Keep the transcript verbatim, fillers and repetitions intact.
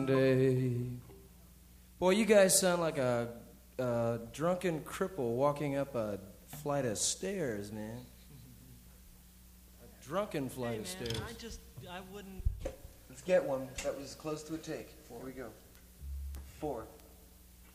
Day. Boy, you guys sound like a, a drunken cripple walking up a flight of stairs, man. A drunken flight hey, of man, stairs. I just, I wouldn't. Let's get one. That was close to a take. Here we go. Four.